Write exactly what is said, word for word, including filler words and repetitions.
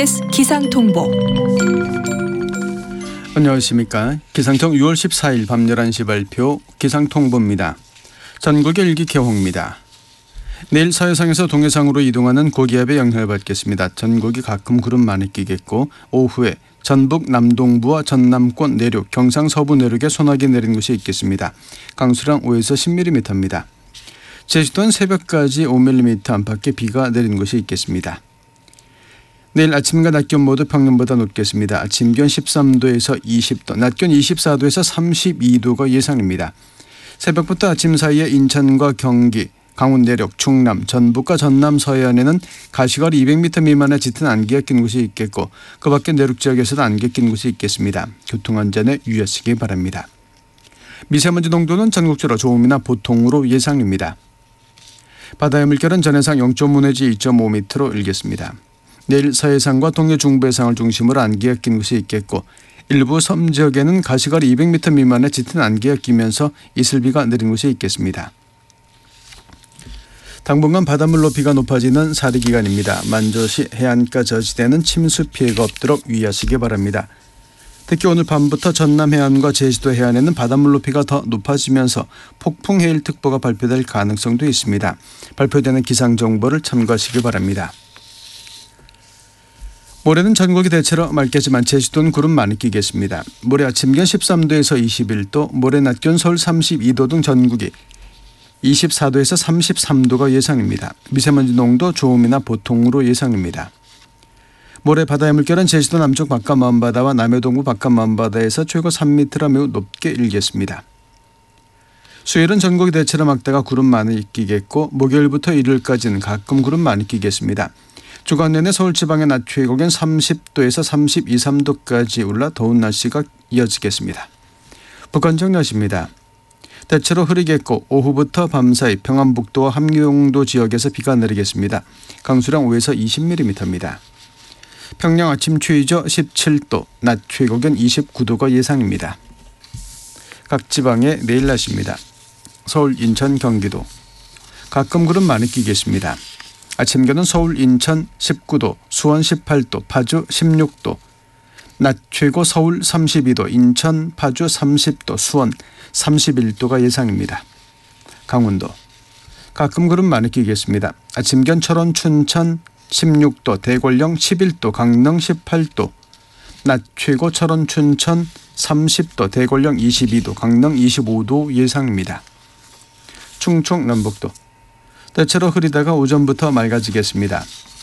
케이비에스 기상통보. 안녕하십니까. 기상청 유월 십사일 밤 열한 시 발표 기상통보입니다. 전국의 일기예보입니다. 내일 서해상에서 동해상으로 이동하는 고기압의 영향을 받겠습니다. 전국이 가끔 구름 많이 끼겠고 오후에 전북 남동부와 전남권 내륙, 경상 서부 내륙에 소나기 내린 곳이 있겠습니다. 강수량 오에서 십 밀리미터입니다. 제주도는 새벽까지 오 밀리미터 안팎의 비가 내린 곳이 있겠습니다. 내일 아침과 낮 기온 모두 평년보다 높겠습니다. 아침 기온 십삼 도에서 이십 도, 낮 기온 이십사 도에서 삼십이 도가 예상입니다. 새벽부터 아침 사이에 인천과 경기, 강원 내륙, 충남, 전북과 전남 서해안에는 가시거리 이백 미터 미만의 짙은 안개가 낀 곳이 있겠고 그 밖에 내륙 지역에서도 안개 낀 곳이 있겠습니다. 교통안전에 유의하시기 바랍니다. 미세먼지 농도는 전국적으로 좋음이나 보통으로 예상입니다. 바다의 물결은 전해상 영 점 오 내지 이 점 오 미터로 일겠습니다. 내일 서해상과 동해 중부해상을 중심으로 안개가 낀 곳이 있겠고 일부 섬 지역에는 가시거리 이백 미터 미만의 짙은 안개가 끼면서 이슬비가 내린 곳이 있겠습니다. 당분간 바닷물 높이가 높아지는 사리 기간입니다. 만조시 해안가 저지대는 침수 피해가 없도록 유의하시기 바랍니다. 특히 오늘 밤부터 전남 해안과 제주도 해안에는 바닷물 높이가 더 높아지면서 폭풍 해일특보가 발표될 가능성도 있습니다. 발표되는 기상정보를 참고하시기 바랍니다. 모레는 전국이 대체로 맑겠지만 제주도는 구름 많이 끼겠습니다. 모레 아침 기온 십삼 도에서 이십일 도, 모레 낮 기온 서울 삼십이 도 등 전국이 이십사 도에서 삼십삼 도가 예상입니다. 미세먼지 농도 좋음이나 보통으로 예상입니다. 모레 바다의 물결은 제주도 남쪽 바깥 먼바다와 남해동부 바깥 먼바다에서 최고 삼 미터라 매우 높게 일겠습니다. 수요일은 전국이 대체로 맑다가 구름 많이 끼겠고 목요일부터 일요일까지는 가끔 구름 많이 끼겠습니다. 주간 내내 서울 지방의 낮 최고기온 삼십 도에서 삼십이, 삼 도까지 올라 더운 날씨가 이어지겠습니다. 북한 지역 날씨입니다. 대체로 흐리겠고 오후부터 밤사이 평안북도와 함경도 지역에서 비가 내리겠습니다. 강수량 오에서 이십 밀리미터입니다. 평양 아침 최저 십칠 도, 낮 최고기온 이십구 도가 예상입니다. 각 지방의 내일 날씨입니다. 서울, 인천, 경기도 가끔 구름 많이 끼겠습니다. 아침 기온은 서울, 인천 십구 도, 수원 십팔 도, 파주 십육 도, 낮 최고 서울 삼십이 도, 인천, 파주 삼십 도, 수원 삼십일 도가 예상입니다. 강원도 가끔 구름 많이 끼겠습니다. 아침 기온 철원, 춘천 십육 도, 대관령 십일 도, 강릉 십팔 도, 낮 최고 철원, 춘천 삼십 도, 대관령 이십이 도, 강릉 이십오 도 예상입니다. 충청 남북도 대체로 흐리다가 오전부터 맑아지겠습니다.